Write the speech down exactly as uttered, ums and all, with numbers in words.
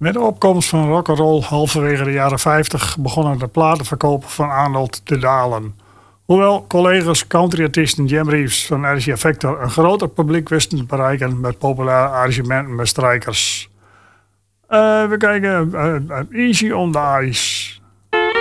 Met de opkomst van rock'n'roll halverwege de jaren vijftig begonnen de platenverkopen van Arnold te dalen. Hoewel collega's countryartiesten Jim Reeves van R C A Victor een groter publiek wisten te bereiken met populaire arrangementen met strijkers. Uh, we kijken uh, uh, Easy on the Ice.